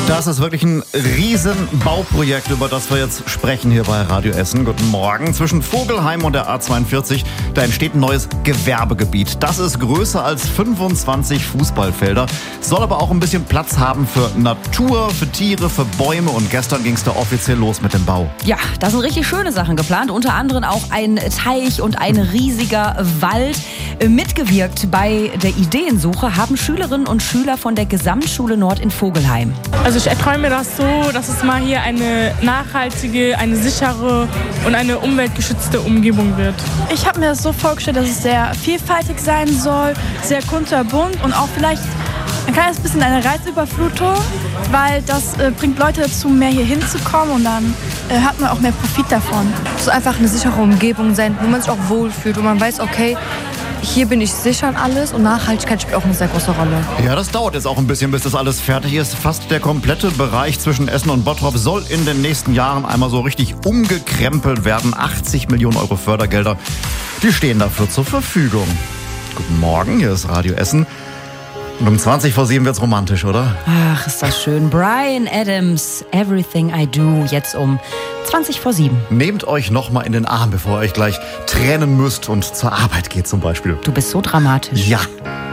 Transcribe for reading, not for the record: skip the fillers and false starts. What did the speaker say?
Das ist wirklich ein Riesenbauprojekt, über das wir jetzt sprechen hier bei Radio Essen. Guten Morgen. Zwischen Vogelheim und der A42, da entsteht ein neues Gewerbegebiet. Das ist größer als 25 Fußballfelder, soll aber auch ein bisschen Platz haben für Natur, für Tiere, für Bäume. Und gestern ging es da offiziell los mit dem Bau. Ja, da sind richtig schöne Sachen geplant. Unter anderem auch ein Teich und ein riesiger Wald. Mitgewirkt bei der Ideensuche haben Schülerinnen und Schüler von der Gesamtschule Nord in Vogelheim. Also ich erträume das so, dass es mal hier eine nachhaltige, eine sichere und eine umweltgeschützte Umgebung wird. Ich habe mir das so vorgestellt, dass es sehr vielfältig sein soll, sehr kunterbunt und auch vielleicht ein kleines bisschen eine Reizüberflutung, weil das bringt Leute dazu, mehr hier hinzukommen und dann hat man auch mehr Profit davon. Es soll einfach eine sichere Umgebung sein, wo man sich auch wohlfühlt, wo man weiß, okay, hier bin ich sicher und alles und Nachhaltigkeit spielt auch eine sehr große Rolle. Ja, das dauert jetzt auch ein bisschen, bis das alles fertig ist. Fast der komplette Bereich zwischen Essen und Bottrop soll in den nächsten Jahren einmal so richtig umgekrempelt werden. 80 Millionen Euro Fördergelder, die stehen dafür zur Verfügung. Guten Morgen, hier ist Radio Essen. Und um 20 vor 7 wird's romantisch, oder? Ach, ist das schön. Bryan Adams, Everything I Do, jetzt um 20 vor 7. Nehmt euch noch mal in den Arm, bevor ihr euch gleich tränen müsst und zur Arbeit geht zum Beispiel. Du bist so dramatisch. Ja.